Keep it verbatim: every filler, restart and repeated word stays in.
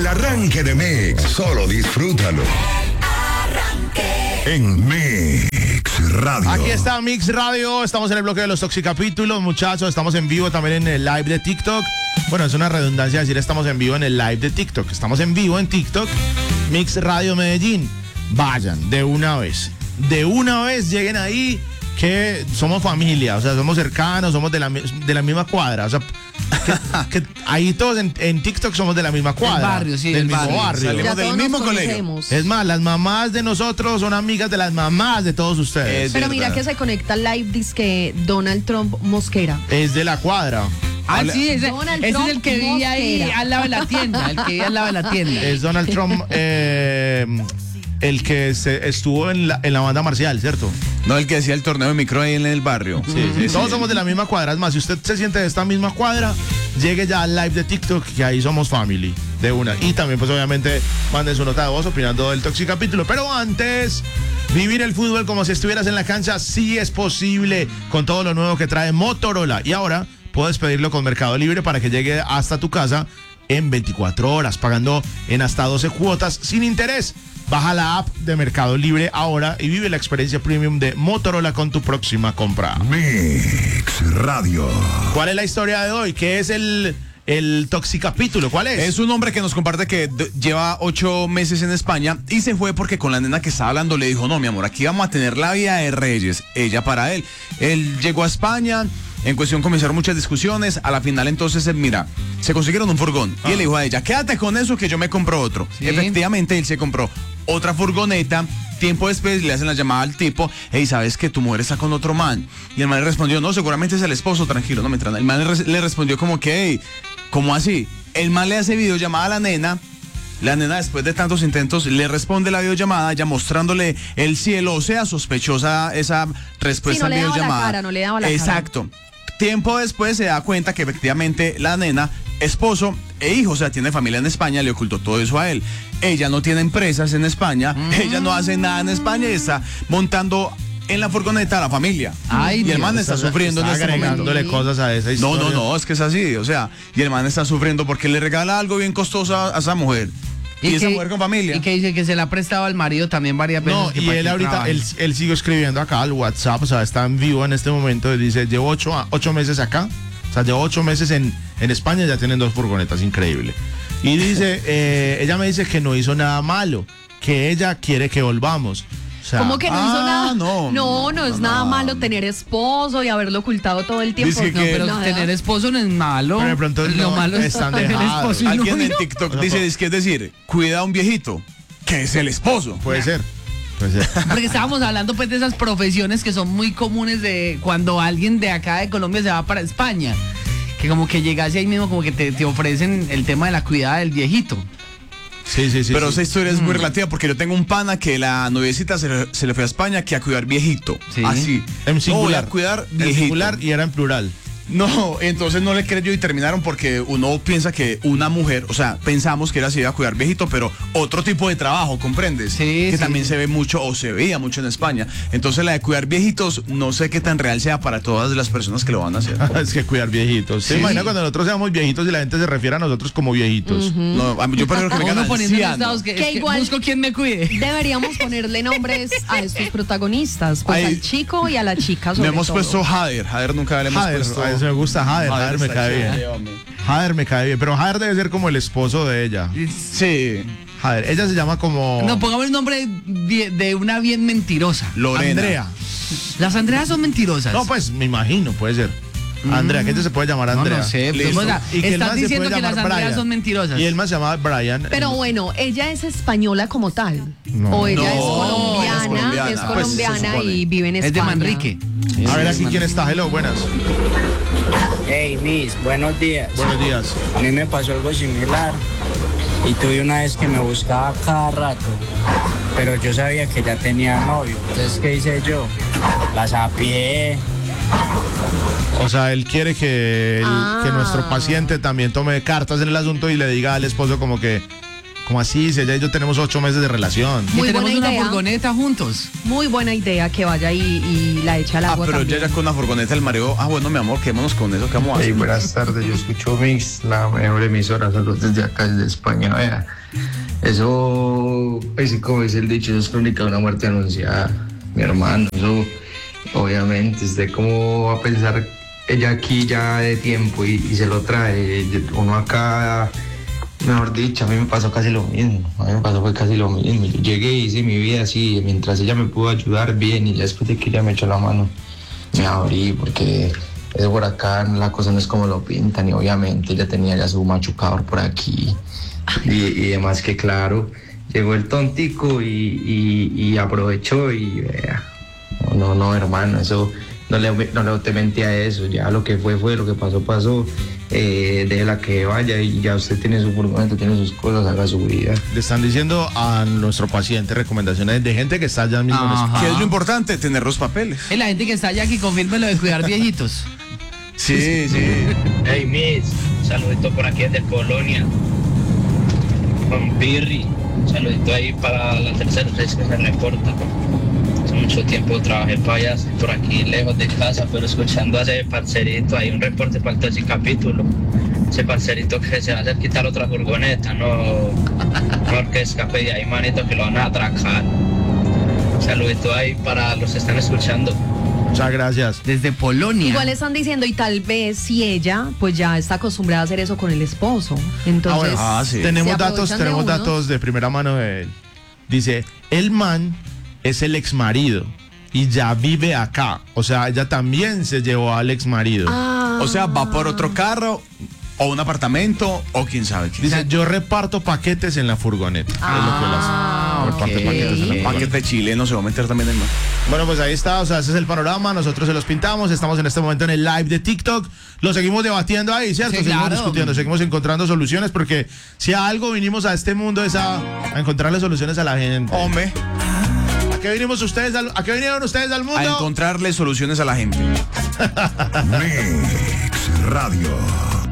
El arranque de Mix, solo disfrútalo. En Mix Radio. Aquí está Mix Radio, estamos en el bloque de los toxicapítulos, muchachos, estamos en vivo también en el live de TikTok. Bueno, es una redundancia decir estamos en vivo en el live de TikTok. Estamos en vivo en TikTok, Mix Radio Medellín. Vayan, de una vez, de una vez lleguen ahí, que somos familia, o sea, somos cercanos, somos de la, de la misma cuadra, o sea, que, que ahí todos en, en TikTok somos de la misma cuadra. El barrio, sí, del el mismo barrio. barrio. Ya Del todos mismo nos colegio. conocemos. Es más, las mamás de nosotros son amigas de las mamás de todos ustedes. Es Pero mira que se conecta al live, dice Donald Trump Mosquera. Es de la cuadra. Ah, sí, ese, Donald ese es Trump el que vi ahí Mosquera. al lado de la tienda, el que vi al lado de la tienda. Es Donald Trump, eh, el que se estuvo en la, en la banda marcial, ¿cierto? No, el que hacía el torneo de micro ahí en el barrio. Sí, sí, todos somos de la misma cuadra. Es más, si usted se siente de esta misma cuadra, llegue ya al live de TikTok, que ahí somos family, de una. Y también, pues obviamente, mande su nota de voz opinando del toxicapítulo. Pero antes, vivir el fútbol como si estuvieras en la cancha sí es posible con todo lo nuevo que trae Motorola. Y ahora puedes pedirlo con Mercado Libre para que llegue hasta tu casa en veinticuatro horas, pagando en hasta doce cuotas sin interés. Baja la app de Mercado Libre ahora y vive la experiencia premium de Motorola con tu próxima compra. Mix Radio. ¿Cuál es la historia de hoy? ¿Qué es el, el toxicapítulo? ¿Cuál es? Es un hombre que nos comparte que d- lleva ocho meses en España y se fue porque con la nena que estaba hablando le dijo, no, mi amor, aquí vamos a tener la vida de reyes, ella para él. Él llegó a España, en cuestión comenzaron muchas discusiones, a la final entonces, él, mira, se consiguieron un furgón Ah. y él le dijo a ella, quédate con eso que yo me compro otro. Sí. Efectivamente, él se compró otra furgoneta. Tiempo después le hacen la llamada al tipo, hey, ¿sabes que tu mujer está con otro man? Y el man le respondió, no, seguramente es el esposo, tranquilo, no me entran. El man le, res- le respondió como que, hey, ¿cómo así? El man le hace videollamada a la nena. La nena, después de tantos intentos, le responde la videollamada, ya mostrándole el cielo, o sea, sospechosa esa respuesta Sí, no en le daba la videollamada. cara, no le daba la cara. Exacto. Tiempo después se da cuenta que efectivamente la nena, esposo e hijo, o sea, tiene familia en España, le ocultó todo eso a él. Ella no tiene empresas en España, Mm. ella no hace nada en España y está montando en la furgoneta a la familia. Ay, y el Dios, man está sufriendo en este momento. agregándole cosas a esa No, historia. no, no, es que es así, o sea, y el man está sufriendo porque le regala algo bien costoso a, a esa mujer. Y, esa que- mujer con familia. Y que dice que se la ha prestado al marido también varias veces. No, que y para él que ahorita, trabaje. él, él sigue escribiendo acá al WhatsApp, o sea, está en vivo en este momento, y dice, llevo ocho, a- ocho meses acá, o sea, llevo ocho meses en, en España, ya tienen dos furgonetas, increíble. Y dice, eh, ella me dice que no hizo nada malo, que ella quiere que volvamos. O sea, ¿Cómo que no ah, hizo nada? no, no, no es no, nada no. malo tener esposo y haberlo ocultado todo el tiempo. Dice No, que- Pero nada. tener esposo no es malo. Pero de pronto lo no, malo es están tener dejados. esposo y Alguien en novio. TikTok dice, es que es decir, cuida a un viejito, que es el esposo. puede ser, puede ser. Porque estábamos hablando pues de esas profesiones que son muy comunes de cuando alguien de acá de Colombia se va para España. Que como que llegas y ahí mismo como que te, te ofrecen el tema de la cuidada del viejito. Sí, sí, sí. Pero sí. esa historia es muy relativa porque yo tengo un pana que la noviecita se, le- se le fue a España que a cuidar viejito. Sí. Así. En No, voy singular. a cuidar En viejito. singular y era en plural. No, entonces no le creyó y terminaron porque uno piensa que una mujer, o sea, pensamos que era así iba a cuidar viejito, pero otro tipo de trabajo, ¿comprendes? Sí, que sí. también se ve mucho o se veía mucho en España. Entonces la de cuidar viejitos no sé qué tan real sea para todas las personas que lo van a hacer. Es que cuidar viejitos. ¿Se Sí. imagina cuando nosotros seamos viejitos y la gente se refiere a nosotros como viejitos? No, a mí- yo prefiero que me Uno digan poniendo en anciano. estados que, Que es que igual- busco quien me cuide. Deberíamos ponerle nombres a estos protagonistas, pues Ay, al chico y a la chica Le sobre hemos todo. puesto Jader, Jader nunca le hemos Jader, puesto. a eso me gusta Jader, Jader me está cae chévere, bien. hombre. Jader me cae bien, pero Jader debe ser como el esposo de ella. Sí, Jader, ella se llama como No, pongamos el nombre de, de una bien mentirosa. Lorena. Andrea. Las Andreas son mentirosas. No, pues me imagino, puede ser. Andrea, que ella se puede llamar No, Andrea. no sé. Listo. Pues, o sea, Y que el estás man se diciendo puede que las llamar Andreas Brian. son mentirosas. Y el man se llamaba Brian. Pero bueno, ella es española como tal. No. O ella No, es colombiana, ella es colombiana, es pues, colombiana se supone. y vive en España. es de Manrique. A ver aquí quién está. Hello, buenas. Hey, Miss, buenos días. Buenos días. A mí me pasó algo similar y tuve una vez que me buscaba cada rato, pero yo sabía que ya tenía novio. Entonces, ¿qué hice yo? La sapié. O sea, él quiere que, el- Ah. que nuestro paciente también tome cartas en el asunto y le diga al esposo como que ¿Cómo así? Si ella y yo tenemos ocho meses de relación. Que Muy tenemos buena una idea. furgoneta juntos. Muy buena idea que vaya y, y la eche al Ah, agua pero también. ya ya con la furgoneta el mareo. Ah, bueno, mi amor, quedémonos con eso, ¿qué vamos a Hey, hacer? buenas tardes, yo escucho Mix, la mejor emisora, saludos desde acá, desde España. Vea, eso, pues sí, como dice el dicho, eso es crónica de una muerte anunciada, mi hermano. Eso, obviamente, usted cómo va a pensar ella aquí ya de tiempo y, y se lo trae, uno acá, mejor dicho, a mí me pasó casi lo mismo, a mí me pasó fue casi lo mismo. Yo llegué y hice mi vida así, mientras ella me pudo ayudar bien, y ya después de que ella me echó la mano, me abrí, porque eso por acá la cosa no es como lo pintan, y obviamente ella tenía ya su machucador por aquí y, y demás, que claro, llegó el tontico y, y, y aprovechó y vea, no, no, no, hermano, eso no le, no le te mentí a eso, ya lo que fue fue, lo que pasó pasó, eh, déjela que vaya y ya usted tiene su furgoneta, tiene sus cosas, haga su vida. Le están diciendo a nuestro paciente recomendaciones de gente que está allá mismo en Ajá. España. ¿Qué es lo importante? Tener los papeles. Es la gente que está allá que confirme lo de cuidar viejitos. Sí, sí. Hey, Miss, saludito por aquí desde Polonia. Con Pirri, saludito ahí para la tercera vez que me reporta. Hace mucho tiempo trabajé para allá, estoy por aquí lejos de casa, pero escuchando a ese parcerito, hay un reporte para el tercer capítulo. Ese parcerito que se va a hacer quitar otra furgoneta, no, no que escape de ahí, manito, que lo van a atracar. Saludito ahí para los que están escuchando. Muchas gracias. Desde Polonia. Igual están diciendo, y tal vez si ella, pues ya está acostumbrada a hacer eso con el esposo. Entonces, Ah, bueno. Ah, sí. Tenemos se datos, aprovechan de tenemos uno. datos de primera mano de él. Dice, el man es el ex marido y ya vive acá. O sea, ella también se llevó al ex marido. Ah. O sea, va por otro carro o un apartamento o quién sabe qué. Dice, yo reparto paquetes en la furgoneta. Es lo que él hace. Ah, Reparte ok. paquetes en la furgoneta. Paquete chileno se va a meter también en más. Bueno, pues ahí está, o sea, ese es el panorama, nosotros se los pintamos, estamos en este momento en el live de TikTok, lo seguimos debatiendo ahí, ¿cierto? Sí, Seguimos claro. discutiendo, seguimos encontrando soluciones, porque si a algo vinimos a este mundo es a, a encontrarle soluciones a la gente. Hombre, ¿A qué vinimos ustedes al- ¿A qué vinieron ustedes al mundo? a encontrarle soluciones a la gente. Mix Radio.